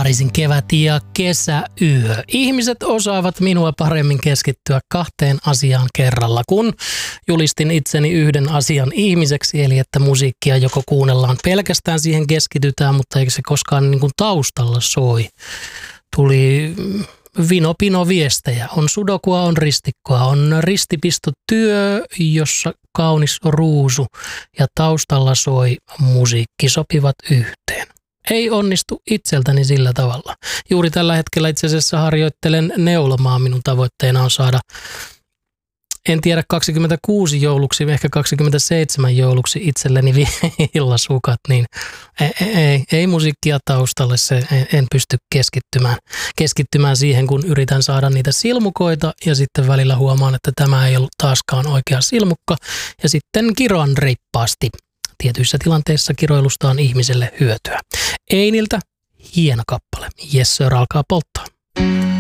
Pariisin kevät ja kesäyö. Ihmiset osaavat minua paremmin keskittyä kahteen asiaan kerralla, kun julistin itseni yhden asian ihmiseksi, eli että musiikkia joko kuunnellaan pelkästään siihen keskitytään, mutta eikä se koskaan niin kuin taustalla soi. Tuli vino-pino viestejä, on sudokua, on ristikkoa, on ristipistotyö, jossa kaunis ruusu ja taustalla soi musiikki sopivat yhteen. Ei onnistu itseltäni sillä tavalla. Juuri tällä hetkellä itse asiassa harjoittelen neulomaa. Minun tavoitteena on saada, en tiedä 26 jouluksi, ehkä 27 jouluksi itselleni villasukat, niin ei musiikkia taustalle, en pysty keskittymään siihen, kun yritän saada niitä silmukoita ja sitten välillä huomaan, että tämä ei ollut taaskaan oikea silmukka ja sitten kiroan reippaasti. Tietyissä tilanteissa kiroilusta on ihmiselle hyötyä. Einiltä hieno kappale. Yes sir, alkaa polttaa.